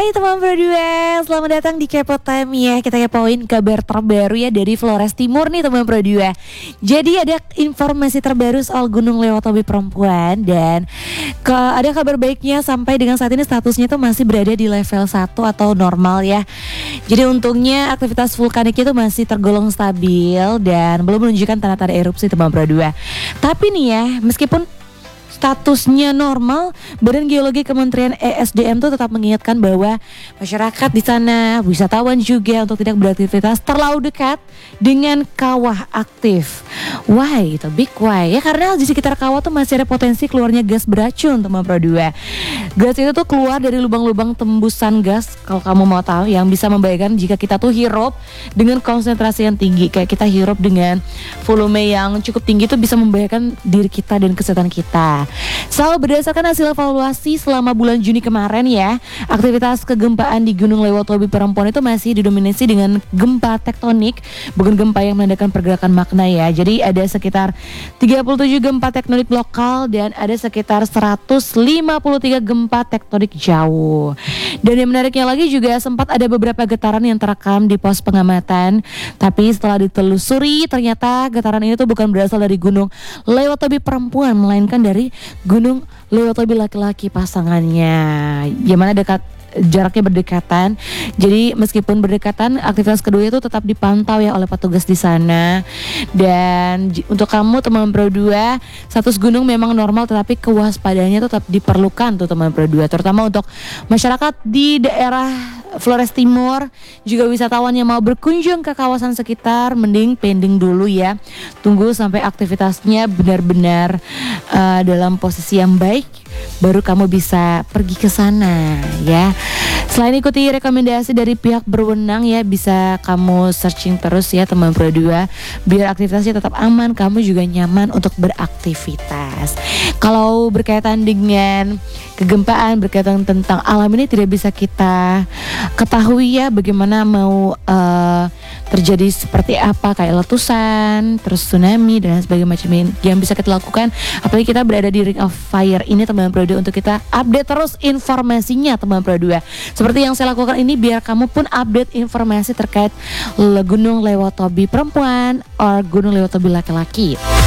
Hai teman berdua, selamat datang di Kepo Time ya. Kita kepoin kabar terbaru ya dari Flores Timur nih teman berdua. Jadi ada informasi terbaru soal Gunung Lewatobi perempuan. Dan ada kabar baiknya, sampai dengan saat ini statusnya tuh masih berada di level 1 atau normal ya. Jadi untungnya aktivitas vulkanik itu masih tergolong stabil dan belum menunjukkan tanda-tanda erupsi teman berdua. Tapi nih ya, meskipun statusnya normal, Badan Geologi Kementerian ESDM tuh tetap mengingatkan bahwa masyarakat di sana, wisatawan juga, untuk tidak beraktivitas terlalu dekat dengan kawah aktif. Why? Itu big why ya, karena di sekitar kawah tuh masih ada potensi keluarnya gas beracun teman berdua. Gas itu tuh keluar dari lubang-lubang tembusan gas, kalau kamu mau tahu, yang bisa membahayakan jika kita tuh hirup dengan konsentrasi yang tinggi. Kayak kita hirup dengan volume yang cukup tinggi tuh bisa membahayakan diri kita dan kesehatan kita. So, berdasarkan hasil evaluasi selama bulan Juni kemarin ya, aktivitas kegempaan di Gunung Lewatobi perempuan itu masih didominasi dengan gempa tektonik, bukan gempa yang menandakan pergerakan makna ya. Jadi ada sekitar 37 gempa tektonik lokal dan ada sekitar 153 gempa tektonik jauh. Dan yang menariknya lagi juga sempat ada beberapa getaran yang terekam di pos pengamatan. Tapi setelah ditelusuri ternyata getaran ini tuh bukan berasal dari Gunung Lewatobi perempuan, melainkan dari Gunung Lewatobi laki-laki pasangannya, yang mana jaraknya berdekatan. Jadi meskipun berdekatan, aktivitas kedua itu tetap dipantau ya oleh petugas di sana. Dan untuk kamu teman berdua, status gunung memang normal, tetapi kewaspadaannya tetap diperlukan tuh teman berdua, terutama untuk masyarakat di daerah Flores Timur, juga wisatawan yang mau berkunjung ke kawasan sekitar, mending pending dulu ya. Tunggu sampai aktivitasnya benar-benar dalam posisi yang baik, baru kamu bisa pergi ke sana ya. Selain ikuti rekomendasi dari pihak berwenang ya, bisa kamu searching terus ya teman berdua, biar aktivitasnya tetap aman, kamu juga nyaman untuk beraktivitas. Kalau berkaitan dengan kegempaan, berkaitan tentang alam ini tidak bisa kita ketahui ya, bagaimana mau terjadi seperti apa, kayak letusan, terus tsunami dan sebagainya macam yang bisa kita lakukan. Apalagi kita berada di Ring of Fire ini teman berdua, untuk kita update terus informasinya teman berdua. Seperti yang saya lakukan ini, biar kamu pun update informasi terkait Gunung Lewatobi perempuan atau Gunung Lewatobi laki-laki.